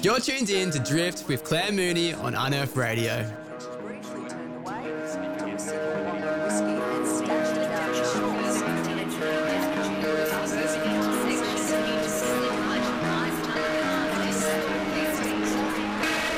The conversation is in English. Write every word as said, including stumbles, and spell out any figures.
You're tuned in to Drift with Claire Mooney on Unearth Radio.